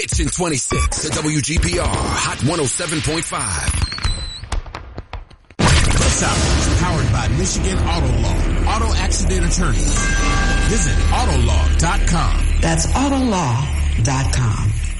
It's in 26 at WGPR Hot 107.5. This hour is powered by Michigan Auto Law, auto accident attorneys. Visit Autolaw.com. That's Autolaw.com.